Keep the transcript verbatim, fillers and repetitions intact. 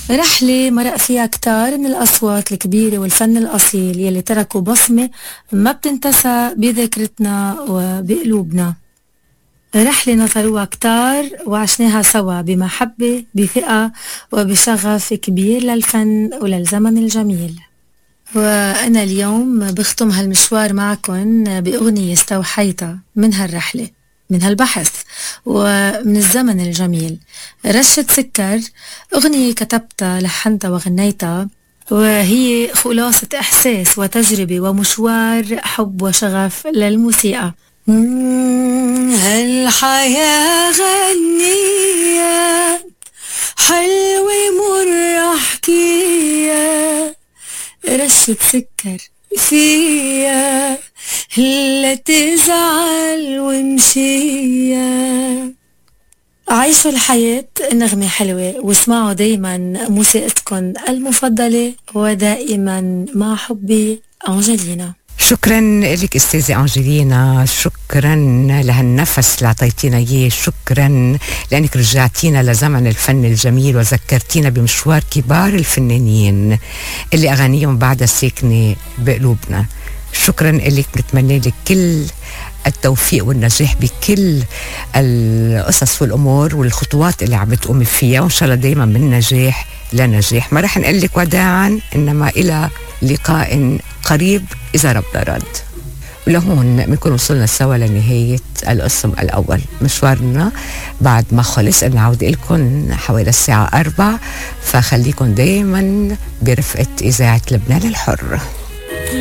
رحلة مرق فيها كتار من الأصوات الكبيرة والفن الأصيل يلي تركوا بصمة ما بتنتسى بذاكرتنا وبقلوبنا. رحلة نطروها كتار وعشناها سوا بمحبة بثقة وبشغف كبير للفن وللزمن الجميل. وأنا اليوم بختم هالمشوار معكن بأغنية استوحيتها من هالرحلة، من هالبحث ومن الزمن الجميل. رشة سكر، أغنية كتبتها لحنتها وغنيتها، وهي خلاصة إحساس وتجربة ومشوار حب وشغف للموسيقى. هالحياة غنية حلوة مرة حكية، رشة سكر فيها لا تزعل ومشية. عيشوا الحياة نغمة حلوة واسمعوا دايما موسيقتكم المفضلة، ودائما مع حبي أنجلينا. شكرا لك استاذة أنجلينا، شكرا لهالنفس اللي عطيتينا اياه، شكرا لانك رجعتينا لزمن الفن الجميل وذكرتينا بمشوار كبار الفنانين اللي اغانيهم بعدها ساكنة بقلوبنا. شكرا لك، بتمنى لك كل التوفيق والنجاح بكل القصص والامور والخطوات اللي عم بتقومي فيها، وان شاء الله دايما من نجاح لنجاح. ما رح نقول لك وداعا، انما الى لقاء قريب إذا ربنا رد. ولهون بنكون وصلنا سوا لنهاية القسم الأول. مشوارنا بعد ما خلص نعود لكم حوالي الساعة أربع، فخليكم دايما برفقة إذاعة لبنان الحر.